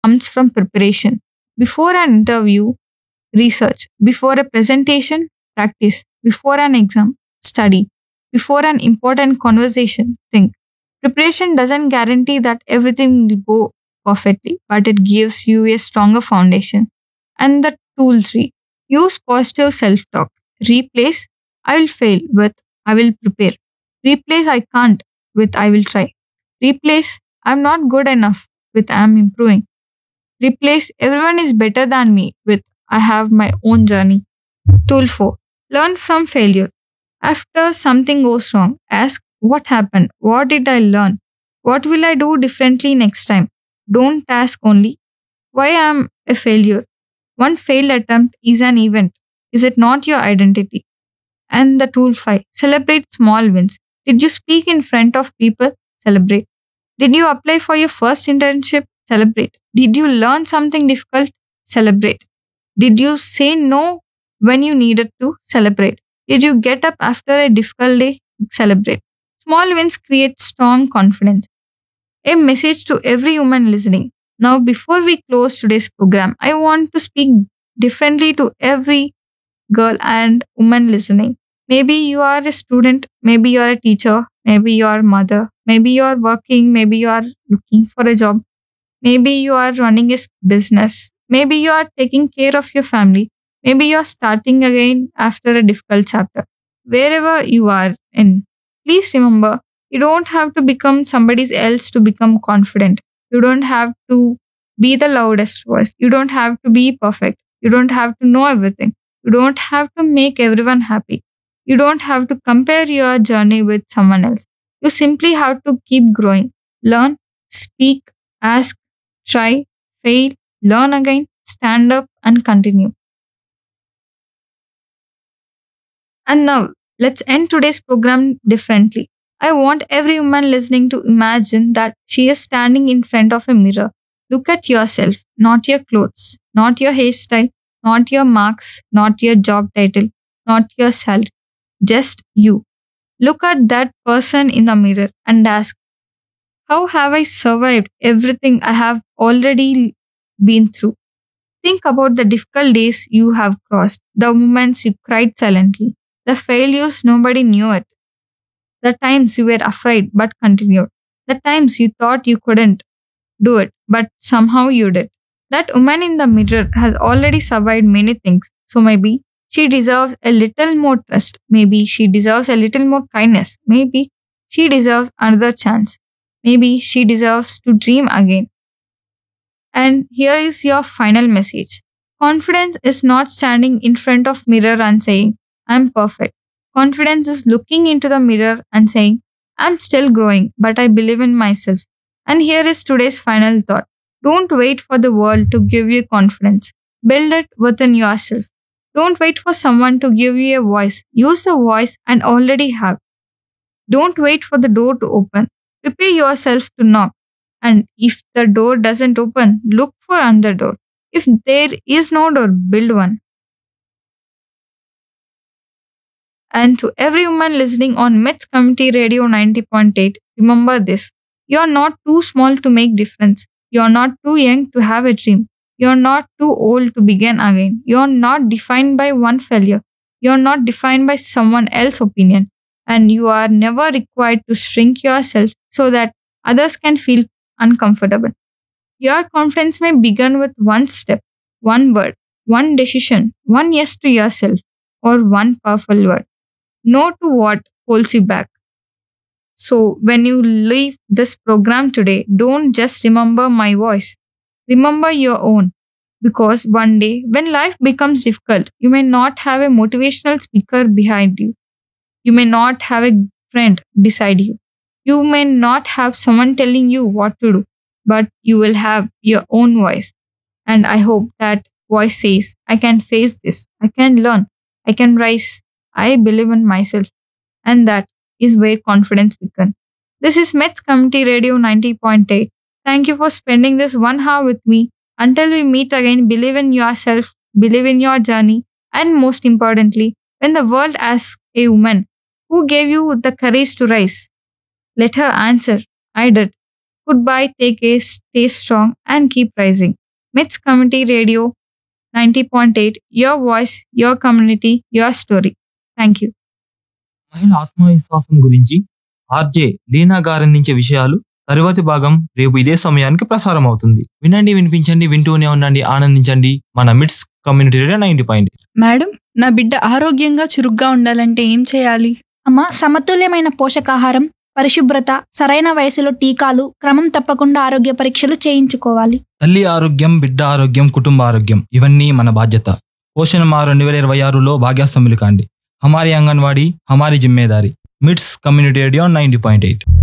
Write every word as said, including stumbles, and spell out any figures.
comes from preparation. Before an interview, research. Before a presentation, practice. Before an exam, study. Before an important conversation, think. Preparation doesn't guarantee that everything will go perfectly, but it gives you a stronger foundation. And the tool three, use positive self talk. Replace I will fail with I will prepare. Replace I can't with I will try. Replace I'm not good enough with I'm improving. Replace everyone is better than me with I have my own journey. Tool four, learn from failure. After something goes wrong, ask what happened? What did I learn? What will I do differently next time? Don't ask only why I am a failure. One failed attempt is an event. Is it not your identity? And the tool five, celebrate small wins. Did you speak in front of people? Celebrate. Did you apply for your first internship? Celebrate. Did you learn something difficult? Celebrate. Did you say no when you needed to? Celebrate. Did you get up after a difficult day? Celebrate. Small wins create strong confidence. A message to every woman listening. Now, before we close today's program, I want to speak differently to every girl and woman listening. Maybe you are a student, maybe you are a teacher, maybe you are a mother, maybe you are working, maybe you are looking for a job, maybe you are running a s- business, maybe you are taking care of your family, maybe you are starting again after a difficult chapter. Wherever you are in, please remember you don't have to become somebody else to become confident. You don't have to be the loudest voice. You don't have to be perfect. You don't have to know everything. You don't have to make everyone happy. You don't have to compare your journey with someone else. You simply have to keep growing. Learn, speak, ask, try, fail, learn again, stand up, and continue. And now, let's end today's program differently. I want every woman listening to imagine that she is standing in front of a mirror. Look at yourself, not your clothes, not your hairstyle, not your marks, not your job title, not your salary, just you. Look at that person in the mirror and ask, how have I survived everything I have already been through? Think about the difficult days you have crossed, the moments you cried silently, the failures nobody knew it, the times you were afraid but continued, the times you thought you couldn't do it but somehow you did. That woman in the mirror has already survived many things, so maybe she deserves a little more trust, maybe she deserves a little more kindness, maybe she deserves another chance, maybe she deserves to dream again. And here is your final message. Confidence is not standing in front of mirror and saying, I'm perfect. Confidence is looking into the mirror and saying, I'm still growing, but I believe in myself. And here is today's final thought. Don't wait for the world to give you confidence. Build it within yourself. Don't wait for someone to give you a voice. Use the voice and already have. Don't wait for the door to open. Prepare yourself to knock. And if the door doesn't open, look for another door. If there is no door, build one. And to every woman listening on Myths Community Radio ninety point eight, remember this. You are not too small to make difference. You are not too young to have a dream. You are not too old to begin again. You are not defined by one failure. You are not defined by someone else's opinion. And you are never required to shrink yourself so that others can feel uncomfortable. Your confidence may begin with one step, one word, one decision, one yes to yourself, or one powerful word. No to what holds you back. So, when you leave this program today, don't just remember my voice, remember your own. Because one day, when life becomes difficult, you may not have a motivational speaker behind you. You may not have a friend beside you. You may not have someone telling you what to do, but you will have your own voice. And I hope that voice says, I can face this, I can learn, I can rise, I believe in myself. And that is where confidence begins. This is Mets Community Radio ninety point eight. Thank you for spending this one hour with me. Until we meet again, believe in yourself, believe in your journey, and most importantly, when the world asks a woman, who gave you the courage to rise? Let her answer, I did. Goodbye, take care, stay strong, and keep rising. Myths Community Radio ninety point eight, your voice, your community, your story. Thank you. మహిళ ఆత్మవిశ్వాసం గురించి RJ Leena గారందించే విషయాలు తరువాతి భాగం రేపు ఇదే సమయానికి ప్రసారం అవుతుంది. వినండి, వినిపించండి, వింటూనే ఉండండి, ఆనందించండి. మన మిట్స్ community radio ninety point madam, నా బిడ్డ ఆరోగ్యంగా చురుగ్గా ఉండాలంటే ఏం చేయాలి? అమ్మ, సమతుల్యమైన పోషకాహారం, పరిశుభ్రత, సరైన వయసులో టీకాలు, క్రమం తప్పకుండా ఆరోగ్య పరీక్షలు చేయించుకోవాలి. తల్లి ఆరోగ్యం, బిడ్డ ఆరోగ్యం, కుటుంబ ఆరోగ్యం ఇవన్నీ మన బాధ్యత. పోషణ మా రెండు వేల ఇరవై ఆరులో భాగ్యాస్తంభులు కాండి. హమారీ అంగన్వాడీ, హమారీ జిమ్మేదారి. మిట్స్ community radio ninety point eight.